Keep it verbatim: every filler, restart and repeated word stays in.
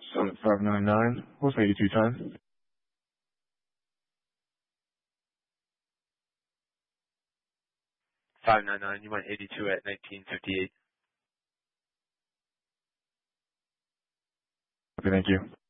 Set five nine nine. What's eighty-two time? five nine nine, you went eighty-two at nineteen fifty-eight. Okay, thank you.